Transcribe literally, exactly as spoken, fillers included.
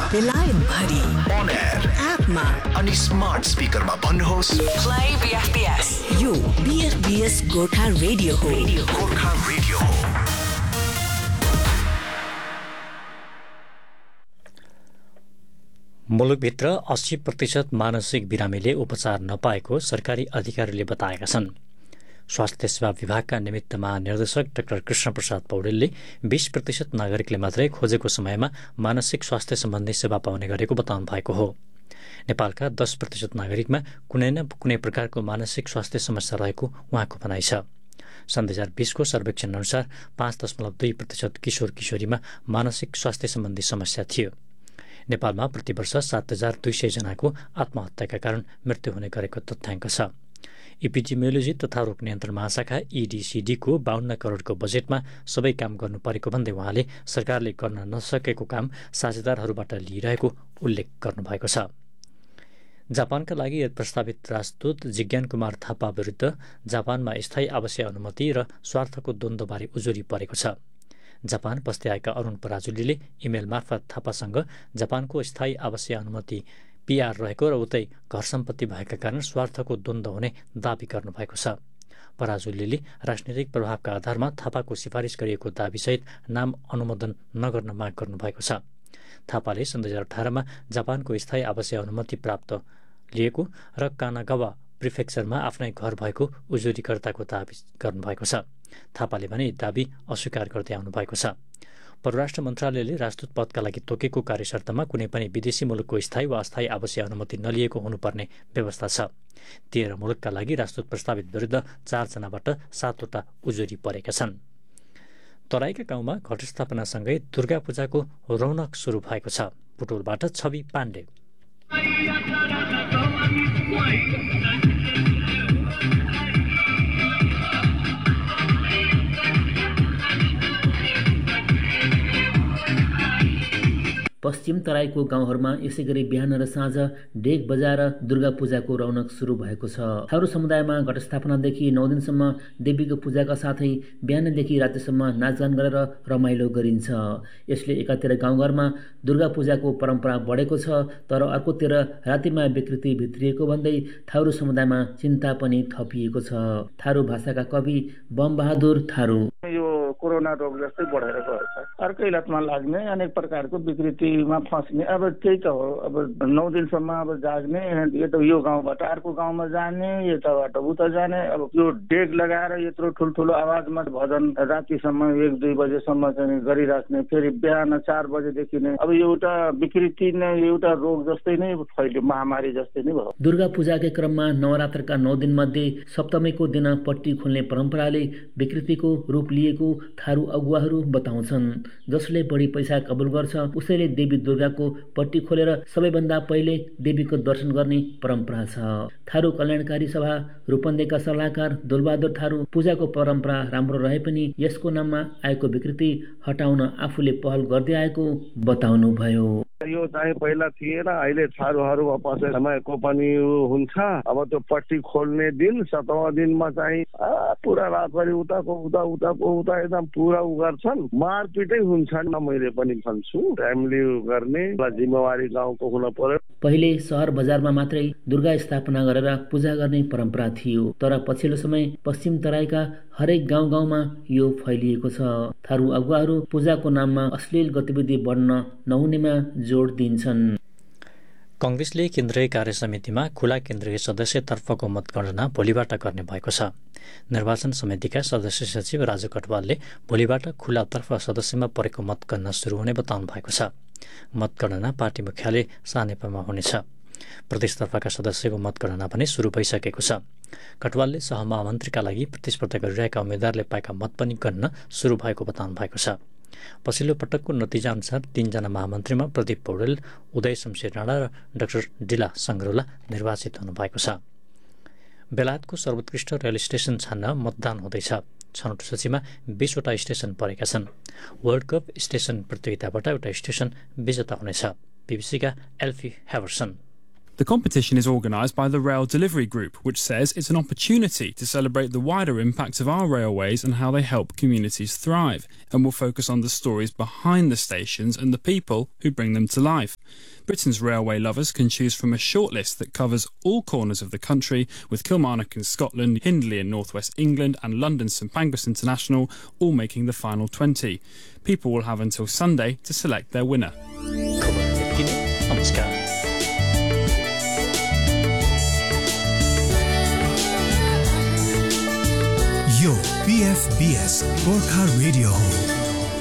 बेलायत भरि on air एपमा अनि स्मार्ट स्पिकरमा भन्नुहोस् प्ले बीएफबीएस। यो बीएफबीएस गोर्खा रेडियो हो। गोर्खा रेडियो हो। मुलुकभित्र अस्सी प्रतिशत मानसिक बिरामीले उपचार नपाएको सरकारी अधिकारीले बताएका छन्। स्वास्थ्य सेवा विभागका निमित्त महानिर्देशक डाक्टर कृष्ण प्रसाद पौडेलले बीस प्रतिशत नागरिकले मात्रै खोजेको समयमा मानसिक स्वास्थ्य सम्बन्धी सेवा पाउने गरेको बताउनु भएको हो। नेपालका दस प्रतिशत नागरिकमा कुनै न कुनै प्रकारको मानसिक स्वास्थ्य समस्या रहेको उहाँको भनाइ छ। सन् दुई हजार बीसको सर्वेक्षण अनुसार पाँच दशमलव दुई प्रतिशत किशोर किशोरीमा मानसिक स्वास्थ्य सम्बन्धी समस्या थियो। नेपालमा प्रतिवर्ष सात हजार दुई सय जनाको आत्महत्याका कारण मृत्यु हुने गरेको तथ्याङ्क छ। इपिडेमियोलोजी तथा रोग नियन्त्रण महाशाखा इडिसिडीको बाहन्न करोडको बजेटमा सबै काम गर्नु परेको भन्दै उहाँले सरकारले गर्न नसकेको काम साझेदारहरूबाट लिइरहेको उल्लेख गर्नुभएको छ। जापानका लागि प्रस्तावित राजदूत जिज्ञान कुमार थापा विरुद्ध जापानमा स्थायी आवासीय अनुमति र स्वार्थको द्वन्द्वबारे उजुरी परेको छ। जापान बस्दै आएका अरुण पराजुलीले इमेल मार्फत थापासँग जापानको स्थायी आवासीय अनुमति पीआर रहेको र उतै घर सम्पत्ति भएका कारण स्वार्थको द्वन्द्व हुने दावी गर्नुभएको छ। पराजुलीले राजनीतिक प्रभावका आधारमा थापाको सिफारिस गरिएको दावीसहित नाम अनुमोदन नगर्न माग गर्नुभएको छ। थापाले सन् दुई हजार अठारमा जापानको स्थायी आवासीय अनुमति प्राप्त लिएको र कानागावा प्रिफेक्चरमा आफ्नै घर भएको उजुरीकर्ताको दावी गर्नुभएको छ। थापाले भने दावी अस्वीकार गर्दै आउनुभएको छ। परराष्ट्र मन्त्रालयले राजदूत पदका लागि तोकेको कार्यशर्तमा कुनै पनि विदेशी मुलुकको स्थायी वा अस्थायी आवासीय अनुमति नलिएको हुनुपर्ने व्यवस्था छ। तेह्र मुलुकका लागि राजदूत प्रस्तावित विरुद्ध चारजनाबाट सातवटा उजुरी परेका छन्। तराईका गाउँमा घटस्थापनासँगै दुर्गा पूजाको रौनक सुरु भएको छ। पुटोलबाट छवि पाण्डे। पश्चिम तराईको गाउँहरूमा यसै गरी बिहान र साँझ डेग बजाएर दुर्गा पूजाको रौनक सुरु भएको छ। थारू समुदायमा घटस्थापनादेखि नौ दिनसम्म देवीको पूजाका साथै बिहानदेखि रातिसम्म नाचगान गरेर रमाइलो गरिन्छ। यसले एकातिर गाउँघरमा दुर्गा पूजाको परम्परा बढेको छ, तर अर्कोतिर रातिमा विकृति भित्रिएको भन्दै थारू समुदायमा चिन्ता पनि थपिएको छ। थारू भाषाका कवि बमबहादुर थारू यो कोरोना रोग जस्तै बढेर गएको छ। अर्कै लतमा लाग्ने, अनेक प्रकारको विकृतिमा फस्ने। अब त्यही त हो। अब नौ दिनसम्म अब जाग्ने, यो त यो गाउँबाट अर्को गाउँमा जाने, यताबाट उता जाने। अब यो डेग लगाएर यत्रो ठुल्ठुलो आवाजमा भजन रातिसम्म एक दुई बजेसम्म चाहिँ गरिराख्ने, फेरि बिहान चार बजेदेखि नै अब एउटा विकृति नै एउटा रोग जस्तै नै फैल्यो, महामारी जस्तै नै भयो। दुर्गा पूजाकै क्रममा नवरात्रका नौ दिन मध्ये सप्तमीको दिन पट्टी खोल्ने परम्पराले विकृतिको रूप लिएको थारू अगुवाहरू बताउँछन्। जसले बढी पैसा कबुल गर्छ उसैले देवी दुर्गाको पट्टी खोलेर सबैभन्दा पहिले देवीको दर्शन गर्ने परम्परा छ। थारू कल्याणकारी सभा रूपन्देहीका सल्लाहकार दुलबहादुर थारू पूजाको परम्परा राम्रो रहे पनि यसको नाममा आएको विकृति हटाउन आफूले पहल गर्दै आएको बताउनु भयो। यो चाहिँ पहिला थिएन, अहिले थारूहरू समयको पनि हुन्छ। अब त्यो पट्टी खोल्ने दिन सतौँ दिनमा चाहिँ पुरा रातभरि उताको उता उताको उता एकदम पुरा उ गर्छन्, मारपिटै हुन्छ। मैले पनि भन्छु फ्यामिली गर्ने जिम्मेवारी गाउँको हुन पर्यो। पहिले सहर बजारमा मात्रै दुर्गा स्थापना गरेर पूजा गर्ने परम्परा थियो, तर पछिल्लो समय पश्चिम तराईका हरेक गाउँ गाउँमा यो फैलिएको छ। थारू अगुवाहरू पूजाको नाममा अश्लील गतिविधि बढ्न नहुनेमा जोड दिन्छन्। कांग्रेसले केन्द्रीय कार्य समितिमा खुला केन्द्रीय सदस्यतर्फको मतगणना भोलिबाट गर्ने भएको छ। निर्वाचन समितिका सदस्य सचिव राजु कटवालले भोलिबाट खुलातर्फ सदस्यमा परेको मतगणना शुरू हुने बताउनु भएको छ। मतगणना पार्टी मुख्यालय सानेपामा हुनेछ। प्रदेशतर्फका सदस्यको मतगणना पनि शुरू भइसकेको छ। कटवालले सहमहामन्त्रीका लागि प्रतिस्पर्धा गरिरहेका उम्मेद्वारले पाएका मत पनि गणना शुरू भएको बताउनु भएको छ। पछिल्लो पटकको नतिजा अनुसार तीनजना महामन्त्रीमा प्रदीप पौडेल, उदय शमशेर राणा र डाक्टर डिला सङ्ग्रोला निर्वाचित हुनुभएको छ। बेलायतको सर्वोत्कृष्ट रेल स्टेसन छान्न मतदान हुँदैछ। छनौट सूचीमा बीसवटा स्टेसन परेका छन्। वर्ल्ड कप स्टेसन प्रतियोगिताबाट एउटा स्टेसन विजेता हुनेछ। बीबीसीका एल्फी हेभरसन। The competition is organised by the Rail Delivery Group, which says it's an opportunity to celebrate the wider impact of our railways and how they help communities thrive, and will focus on the stories behind the stations and the people who bring them to life. Britain's railway lovers can choose from a shortlist that covers all corners of the country, with Kilmarnock in Scotland, Hindley in North West England and London St Pancras International all making the final twenty. People will have until Sunday to select their winner. नमस्कार. यो पीएफबीएस Gorkha radio हो.